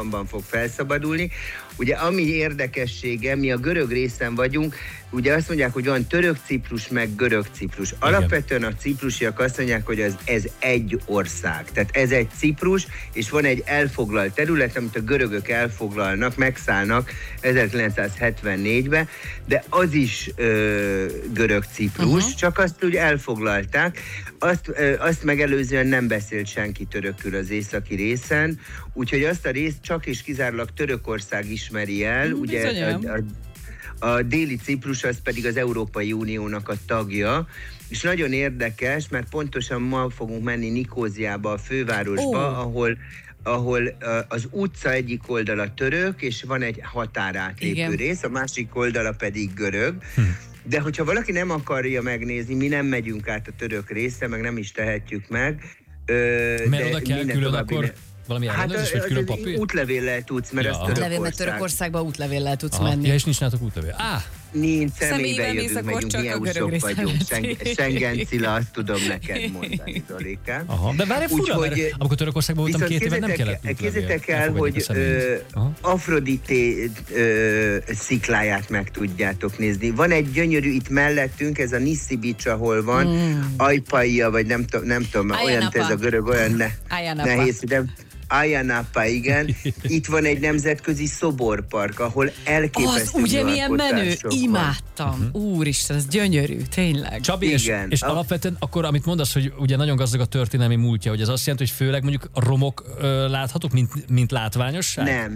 hamarosan fog felszabadulni. Ugye ami érdekessége, mi a görög részen vagyunk, ugye azt mondják, hogy van török Ciprus, meg görög Ciprus. Alapvetően a ciprusiak azt mondják, hogy ez egy ország. Tehát ez egy Ciprus, és van egy elfoglalt terület, amit a görögök elfoglalnak, megszállnak 1974-ben, de az is görög Ciprus, csak azt úgy elfoglalták. Azt megelőzően nem beszélt senki törökül az északi részen, úgyhogy azt a részt csak és kizárólag Törökország ismeri el. Ugye a déli Ciprus az pedig az Európai Uniónak a tagja, és nagyon érdekes, mert pontosan ma fogunk menni Nikóziába, a fővárosba, ahol az utca egyik oldala török, és van egy határátlépő rész, a másik oldala pedig görög. De hogyha valaki nem akarja megnézni, mi nem megyünk át a török részre, meg nem is tehetjük meg. Mert oda kell külön akkor valami ellenőrzés, vagy külön papír? Útlevéllel tudsz, mert az Törökország. Mert Törökországba útlevéllel tudsz menni. Ja, és nincs nálatok útlevél. Nincs, személyben jövünk, megyünk, mi EU-sok vagyunk. Schengen Cilla, azt tudom neked mondani, Zolikám. De várj, fura, mert amikor Törökországban voltam 2 éve, nem kellett útlevél. Képzeljétek el, hogy Afrodité szikláját meg tudjátok nézni. Van egy gyönyörű itt mellettünk, ez a Nissi Beach, ahol van, Ajpaia, vagy nem tudom, olyan ez a görög, olyan nehéz, de Ayia Napa, igen. Itt van egy nemzetközi szoborpark, ahol elképesztő ugye milyen menő? Imádtam. Úristen, ez gyönyörű, tényleg. Csabi, és alapvetően akkor, amit mondasz, hogy ugye nagyon gazdag a történelmi múltja, hogy ez azt jelenti, hogy főleg mondjuk a romok láthatók, mint látványosság?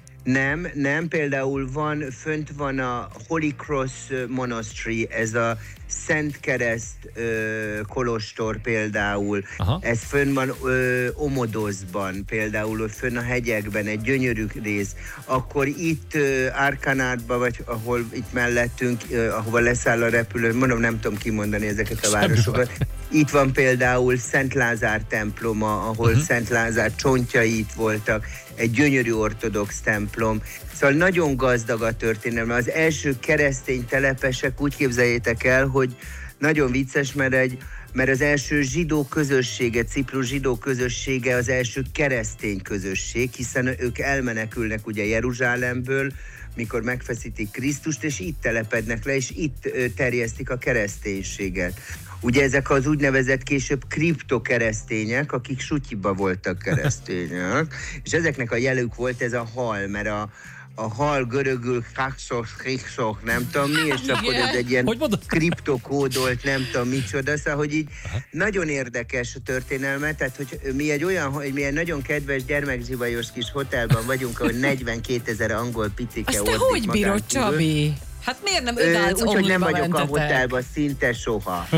Nem, például fönt van a Holy Cross Monastery, ez a Szent Kereszt kolostor például. Ez fönn van Omodoszban, például fönn a hegyekben, egy gyönyörű rész. Akkor itt Arkanátban, vagy ahol itt mellettünk, ahova leszáll a repülő, mondom, nem tudom kimondani ezeket a városokat. Itt van például Szent Lázár temploma, ahol Szent Lázár csontjai itt voltak, egy gyönyörű ortodox templom. Szóval nagyon gazdag a történelme. Az első keresztény telepesek, úgy képzeljétek el, hogy nagyon vicces, mert az első zsidó közössége, Ciprus zsidó közössége az első keresztény közösség, hiszen ők elmenekülnek ugye Jeruzsálemből, mikor megfeszítik Krisztust, és itt telepednek le, és itt terjesztik a kereszténységet. Ugye ezek az úgynevezett később kriptokeresztények, akik sutyiba voltak keresztények, és ezeknek a jelük volt ez a hal, mert a hal görögül kaksos, nem tudom mi, és akkor ez egy ilyen kriptokódolt, nem tudom micsoda, szóval, hogy így nagyon érdekes a történelme, tehát hogy mi egy nagyon kedves gyermekzsivajos kis hotelban vagyunk, ahol 42 000 angol picike ordik magán. Azt te hogy bírod, Csabi? Hát miért nem önállsz úgyhogy nem vagyok a hotelban szinte soha.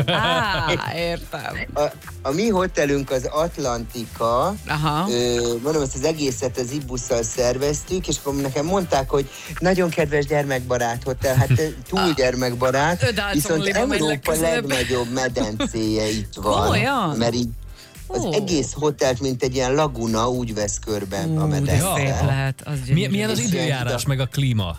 Értem. A mi hotelünk az Atlantika. Mondom, ezt az egészet az Ibusszal szerveztük, és akkor nekem mondták, hogy nagyon kedves gyermekbarát hotel, hát túl gyermekbarát, viszont Európa legnagyobb medencéje itt van. Olyan? Mert így az egész hotelt, mint egy ilyen laguna, úgy vesz körben a medence. Szép lehet. Milyen az időjárás, meg a klíma?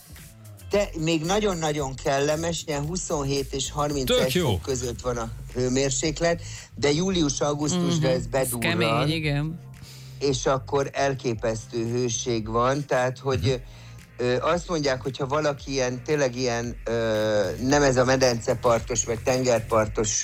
De még nagyon-nagyon kellemes, ilyen 27 és 31 fok között van a hőmérséklet, de július-augusztusra ez bedurran. Kemény, igen. És akkor elképesztő hőség van, tehát hogy azt mondják, hogyha valaki tényleg ilyen, nem ez a medencepartos vagy tengerpartos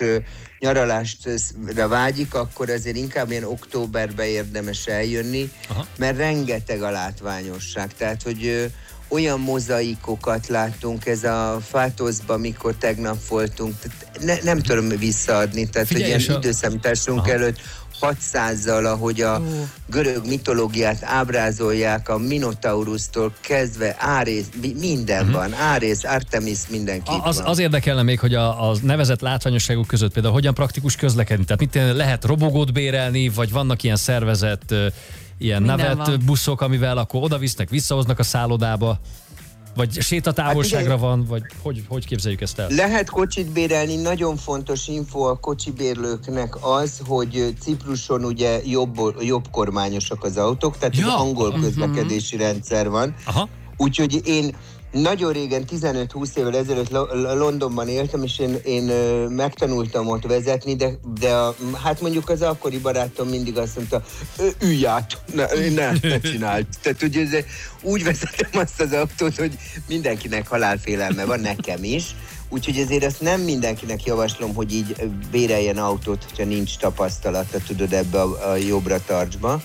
nyaralásra vágyik, akkor azért inkább ilyen októberbe érdemes eljönni, mert rengeteg a látványosság, tehát hogy olyan mozaikokat láttunk, ez a Fátoszban, mikor tegnap voltunk, nem tudom visszaadni, tehát hogy ilyen időszámításunk előtt 600-zal, ahogy a görög mitológiát ábrázolják, a Minotaurusztól kezdve Árész, minden van, Árész, Artemis, mindenki van. Az érdekelne még, hogy a nevezett látványosságok között például hogyan praktikus közlekedni, tehát lehet robogót bérelni, vagy vannak ilyen szervezett ilyen navet buszok, amivel akkor oda-visznek, visszahoznak a szállodába, vagy sétatávolságra van, vagy hogy képzeljük ezt el? Lehet kocsit bérelni, nagyon fontos info a kocsibérlőknek az, hogy Cipruson ugye jobb kormányosak az autók, tehát az angol közlekedési rendszer van. Úgyhogy én Nagyon régen, 15-20 évvel ezelőtt Londonban éltem, és én megtanultam ott vezetni, de hát mondjuk az akkori barátom mindig azt mondta, ülj át, ne csináld. Tehát ugye úgy vezetem azt az autót, hogy mindenkinek halálfélelme van, nekem is. Úgyhogy ezért azt nem mindenkinek javaslom, hogy így béreljen autót, hogyha nincs tapasztalata, tudod, ebbe a jobbra tartsba.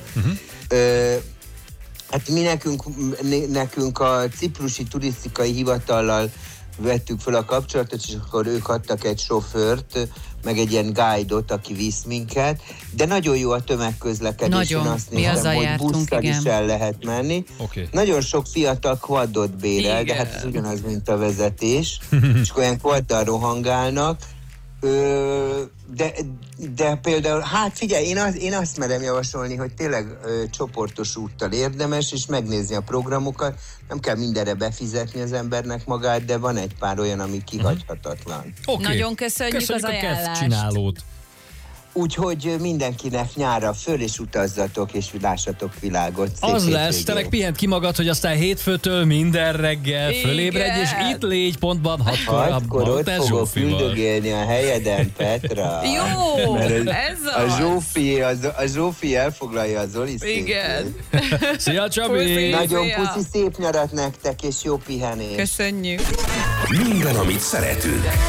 Hát mi nekünk a ciprusi turisztikai hivatallal vettük fel a kapcsolatot, és akkor ők adtak egy sofőrt, meg egy ilyen guide-ot, aki visz minket, de nagyon jó a tömegközlekedés. Nagyon, én azt néztem, hogy busszal is el lehet menni. Okay. Nagyon sok fiatal quadot bérel, de hát ez ugyanaz, mint a vezetés, és olyan quaddal rohangálnak. De például, hát figyelj, én azt merem javasolni, hogy tényleg csoportos úttal érdemes, és megnézni a programokat. Nem kell mindenre befizetni az embernek magát, de van egy pár olyan, ami kihagyhatatlan. Okay. Nagyon köszönjük az ajánlást. Csinálót. Úgyhogy mindenkinek nyárra föl és utazzatok, és lássatok világot. Szép az hétvégén. lesz, te meg pihent ki magad, hogy aztán hétfőtől minden reggel fölébredj, és itt légy pontban 6-kor ott fogok üldögélni a helyeden, Petra. Jó, ez a Zsófi elfoglalja a Zoli székét. Igen. Szia, Csabi! Nagyon puszi, szép nyarat nektek, és jó pihenést. Köszönjük. Minden, amit szeretünk.